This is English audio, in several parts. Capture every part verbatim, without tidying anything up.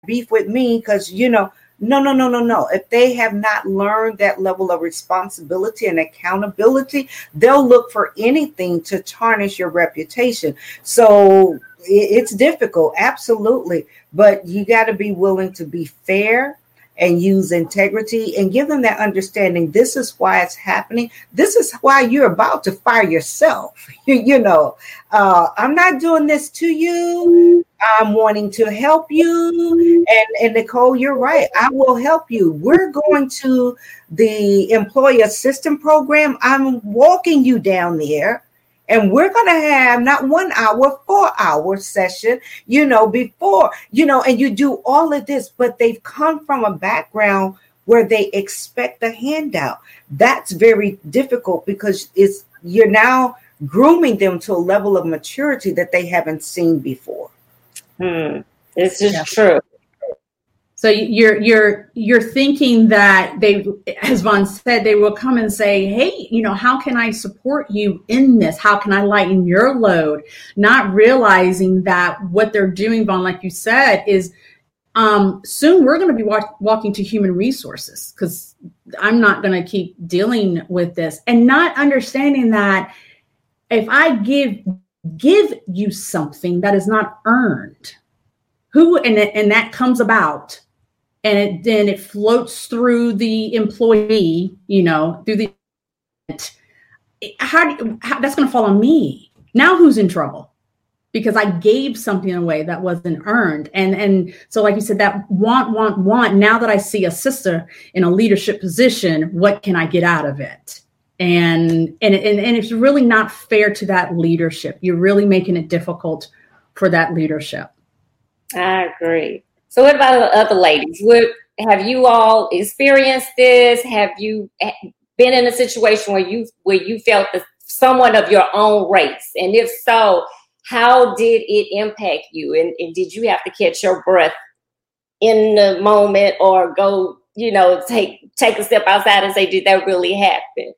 beef with me because, you know, no, no, no, no, no. If they have not learned that level of responsibility and accountability, they'll look for anything to tarnish your reputation. So it's difficult, absolutely. But you got to be willing to be fair and use integrity and give them that understanding. This is why it's happening. This is why you're about to fire yourself. You, you know, uh, I'm not doing this to you. I'm wanting to help you. And, and Nicole, you're right. I will help you. We're going to the employee assistance program. I'm walking you down there. And we're going to have not one hour, four hour session, you know, before, you know, and you do all of this, but they've come from a background where they expect a handout. That's very difficult because it's you're now grooming them to a level of maturity that they haven't seen before. Hmm. This is yeah. true. So you're you're you're thinking that they, as Vaughn said, they will come and say, hey, you know, how can I support you in this? How can I lighten your load? Not realizing that what they're doing, Vaughn, like you said, is um, soon we're going to be walk, walking to human resources because I'm not going to keep dealing with this and not understanding that if I give give you something that is not earned, who and and that comes about. And it, then it floats through the employee, you know, through the, how, do you, how that's going to fall on me. Now who's in trouble? Because I gave something away that wasn't earned. And, and so, like you said, that want, want, want, now that I see a sister in a leadership position, what can I get out of it? And, and, and, and it's really not fair to that leadership. You're really making it difficult for that leadership. I agree. So what about the other ladies? What, have you all experienced this? Have you been in a situation where you where you felt the, someone of your own race? And if so, how did it impact you? And, and did you have to catch your breath in the moment or go, you know, take take a step outside and say, did that really happen?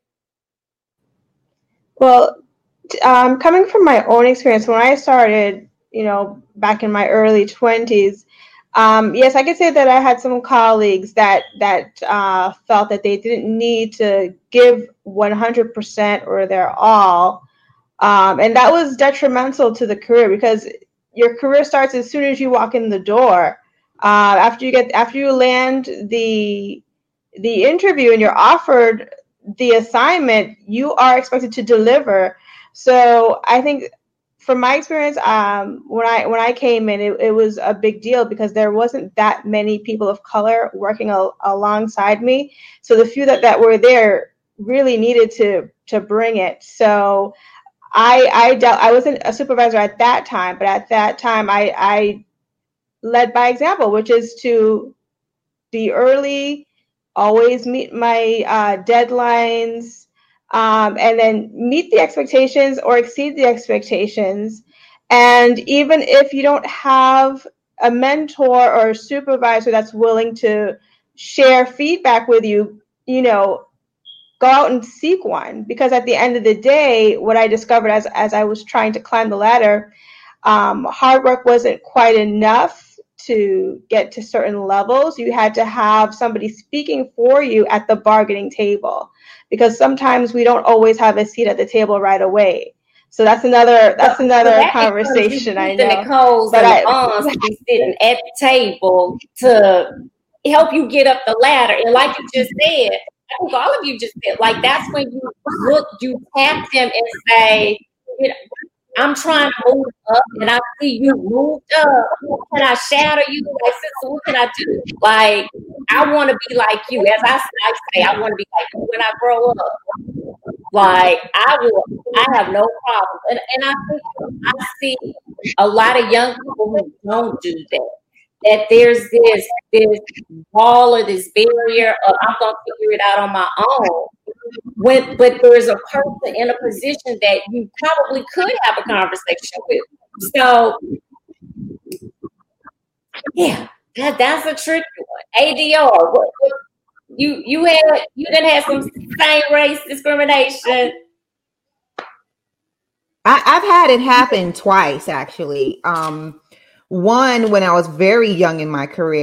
Well, um, coming from my own experience, when I started, you know, back in my early twenties, Um, yes, I could say that I had some colleagues that that uh, felt that they didn't need to give one hundred percent or their all. Um, and that was detrimental to the career because your career starts as soon as you walk in the door. Uh, after you get after you land the the interview and you're offered the assignment, you are expected to deliver. So I think from my experience, um, when I when I came in, it, it was a big deal because there wasn't that many people of color working al- alongside me. So the few that, that were there really needed to to bring it. So I I dealt, I wasn't a supervisor at that time, but at that time I I led by example, which is to be early, always meet my uh, deadlines. Um, and then meet the expectations or exceed the expectations. And even if you don't have a mentor or a supervisor that's willing to share feedback with you, you know, go out and seek one. Because at the end of the day, what I discovered as, as I was trying to climb the ladder, um, hard work wasn't quite enough to get to certain levels. You had to have somebody speaking for you at the bargaining table. Because sometimes we don't always have a seat at the table right away. So that's another that's well, another that conversation. I know. Nicole's but and I, to be sitting at the table to help you get up the ladder. And like you just said, I think all of you just said, like that's when you look, you tap them and say, you know, I'm trying to move up and I see you moved up. Can I shadow you? Like, sister, what can I do? Like, I want to be like you. As I, I say, I want to be like you when I grow up. Like, I will, I have no problem. And, and I think I see a lot of young people who don't do that. That there's this, this wall or this barrier of I'm going to figure it out on my own. When, but there's a person in a position that you probably could have a conversation with. So, yeah, that, that's a tricky one. A D R, what, what, you you had you didn't have some same race discrimination. I, I've had it happen twice, actually. Um, One, when I was very young in my career,